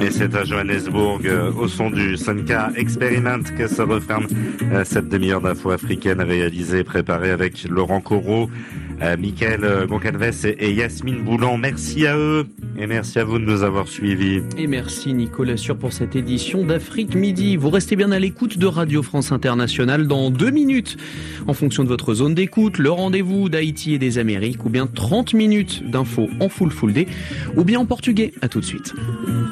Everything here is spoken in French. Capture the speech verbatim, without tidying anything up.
Et c'est à Johannesburg, euh, au son du Sanka Experiment, que se referme euh, cette demi-heure d'info africaine réalisée, préparée avec Laurent Corot, euh, Mickaël euh, Goncalves et, et Yasmine Boulan. Merci à eux et merci à vous de nous avoir suivis. Et merci Nicolas Sûr pour cette édition d'Afrique Midi. Vous restez bien à l'écoute de Radio France Internationale dans deux minutes. En fonction de votre zone d'écoute, le rendez-vous d'Haïti et des Amériques, ou bien trente minutes d'infos en full full day, ou bien en portugais. À tout de suite.